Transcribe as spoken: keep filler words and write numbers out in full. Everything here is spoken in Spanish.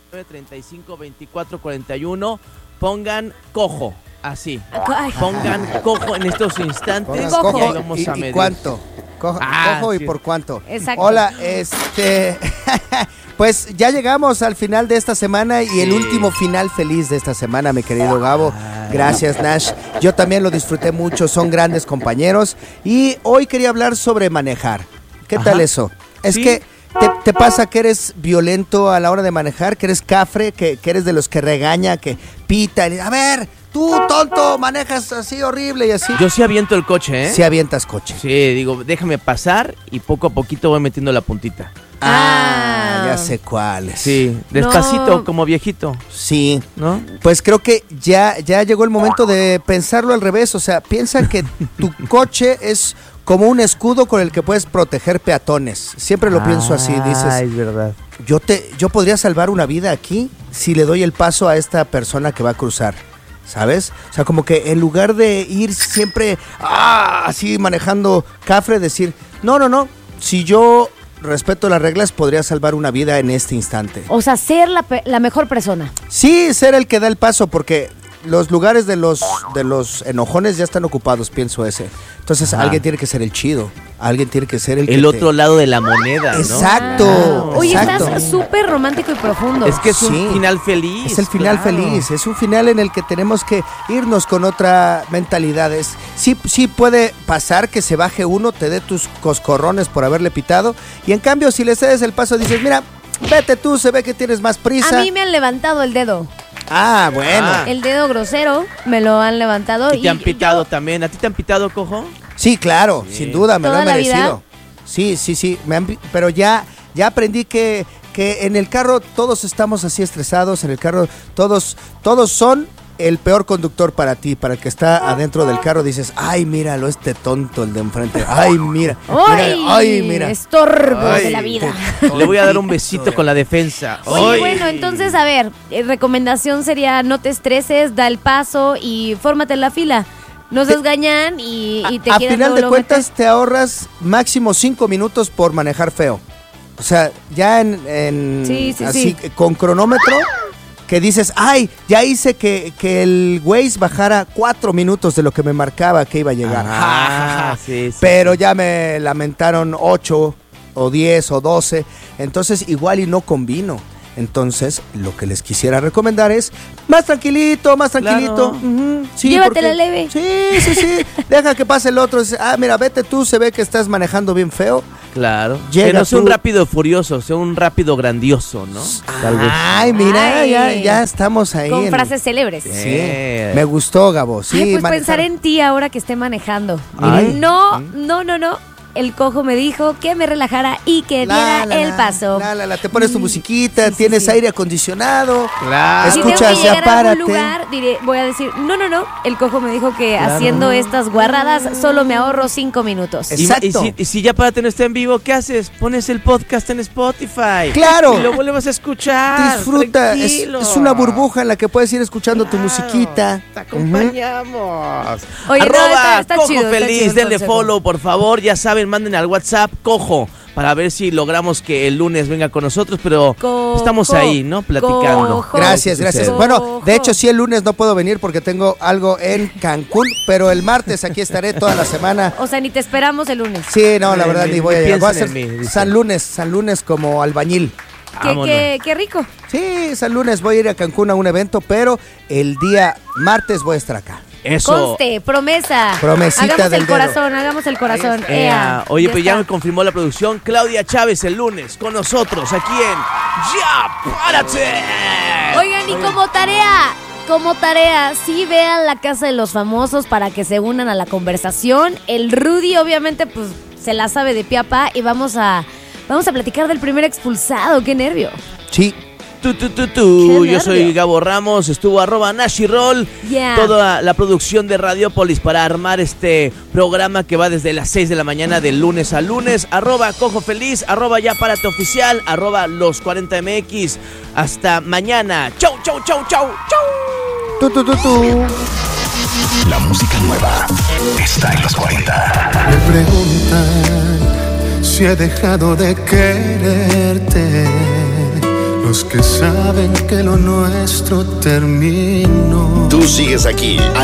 treinta y cinco, veinticuatro, cuarenta y uno. Pongan cojo, así. Ay. Pongan cojo en estos instantes. Pongan cojo. Y vamos ¿Y, a y medir. cuánto? Cojo, Ah, cojo y sí. por cuánto. Exacto. Hola, este... pues ya llegamos al final de esta semana y el último final feliz de esta semana, mi querido Gabo. Gracias, Nash. Yo también lo disfruté mucho, son grandes compañeros. Y hoy quería hablar sobre manejar. ¿Qué Ajá. tal eso? Es ¿Sí? que te, te pasa que eres violento a la hora de manejar, que eres cafre, que, que eres de los que regaña, que pita. Y, a ver, tú, tonto, manejas así horrible y así. Yo sí aviento el coche, ¿eh? Si avientas coche. Sí, digo, déjame pasar y poco a poquito voy metiendo la puntita. Ah, Ah. ya sé cuáles. Sí, despacito, No. como viejito, Sí. ¿no? Pues creo que ya, ya llegó el momento de pensarlo al revés. O sea, piensa que tu coche es como un escudo con el que puedes proteger peatones. Siempre lo pienso así, Ah, dices, es verdad. yo te, yo podría salvar una vida aquí si le doy el paso a esta persona que va a cruzar. ¿Sabes? O sea, como que en lugar de ir siempre ah, así manejando cafre, decir, no, no, no, si yo respeto las reglas, podría salvar una vida en este instante. O sea, ser la, pe- la mejor persona. Sí, ser el que da el paso, porque los lugares de los de los enojones ya están ocupados, pienso ese. Entonces, Ajá. alguien tiene que ser el chido, alguien tiene que ser el, El que otro te... lado de la moneda, ¿no? Exacto. Ah. Oye, exacto. estás súper romántico y profundo. Es que es un Sí. final feliz. Es el final claro. feliz, es un final en el que tenemos que irnos con otra mentalidad. Es, sí, sí puede pasar que se baje uno, te dé tus coscorrones por haberle pitado, y en cambio si le cedes el paso dices, mira, vete tú, se ve que tienes más prisa. A mí me han levantado el dedo. Ah, bueno. Ah. El dedo grosero me lo han levantado. Y te han yo- pitado también. ¿A ti te han pitado, cojo? Sí, claro, Sí. sin duda, me lo ¿Toda he la merecido. vida? Sí, sí, sí, me han pi- pero ya, ya aprendí que, que en el carro todos estamos así estresados, en el carro todos, todos son el peor conductor para ti, para el que está adentro del carro, dices, ay, míralo, este tonto, el de enfrente, ay, mira, ¡Ay! mira, ay, mira. Estorbo Ay. de la vida. Le voy a dar un besito con la defensa. Oye, Ay. bueno, entonces, a ver, eh, recomendación sería no te estreses, da el paso y fórmate en la fila. No seas gañán y, y te a quieras final luego, de luego cuentas meter. te ahorras máximo cinco minutos por manejar feo. O sea, ya en, en Sí, sí, así sí. con cronómetro que dices, ay, ya hice que, que el Waze bajara cuatro minutos de lo que me marcaba que iba a llegar. Ah, sí, sí, Pero sí. ya me lamentaron ocho o diez o doce, entonces igual y no combino. Entonces, lo que les quisiera recomendar es más tranquilito, más tranquilito. Claro. Ujú, sí, Llévatela porque- leve. Sí, sí, sí. Deja que pase el otro. Dice, ah, mira, vete tú, se ve que estás manejando bien feo. Claro. Llega que no sea un tú- rápido furioso, sea un rápido grandioso, ¿no? Tal vez. Ay, mira, Ay. ya, ya estamos ahí. Con en- frases célebres. Sí, Eh. me gustó, Gabo. Sí, Ay, pues manejar- pensar en ti ahora que esté manejando. Ay. No, no, no, no. El cojo me dijo que me relajara y que La, diera la, el la, paso. la, la, la, te pones tu Mm, musiquita, sí, sí, tienes sí. aire acondicionado. Claro. Si tengo Escuchas, que ya llegar a párate. algún lugar, diré, voy a decir, no, no, no. El cojo me dijo que Claro. haciendo estas guarradas solo me ahorro cinco minutos. Es- Y, Exacto. y si, y si ya Párate no está en vivo, ¿qué haces? Pones el podcast en Spotify. Claro. Y lo vuelves a escuchar. Disfruta, es, Tranquilo. es una burbuja en la que puedes ir escuchando tu Claro, musiquita. Te acompañamos. Oye, no, Arroba está- está Cojo chido, está Feliz, chido el denle consejo. follow, por favor. Ya saben, manden al WhatsApp Cojo para ver si logramos que el lunes venga con nosotros, pero Cojo, estamos ahí, ¿no? Platicando. Cojo. Gracias, gracias. Cojo. Bueno, de hecho, sí, el lunes no puedo venir porque tengo algo en Cancún, pero el martes aquí estaré toda la semana. O sea, ni te esperamos el lunes. Sí, no, la Eh, verdad, ni- ni voy a ni llegar. Voy a piensen hacer en mí, dice. San Lunes, San Lunes como albañil. Qué, Vámonos. qué, qué rico. Sí, San Lunes voy a ir a Cancún a un evento, pero el día martes voy a estar acá. Eso. Conste, promesa. Promesita hagamos del el dedo. corazón, hagamos el corazón. Eh, Ea, oye, pues ya está. me confirmó la producción Claudia Chávez el lunes con nosotros aquí en Ya Párate. Oigan, y como tarea, como tarea, sí vean La Casa de los Famosos para que se unan a la conversación. El Rudy, obviamente, pues se la sabe de pie a pa y vamos a, vamos a platicar del primer expulsado. ¡Qué nervio! Sí, Tú, tú, tú, tú. Qué Yo soy nervio. Gabo Ramos, estuvo arroba Nashiroll, Yeah. toda la producción de Radiopolis para armar este programa que va desde las seis de la mañana de lunes a lunes, arroba Cojo Feliz, arroba Ya Párate Oficial, arroba Los cuarenta M X. Hasta mañana. Chau, chau, chau, chau, chau. tú, tú, tú, tú. La música nueva está en los cuarenta. Me preguntan si he dejado de quererte. Lo los que saben que lo nuestro terminó. Tú sigues aquí.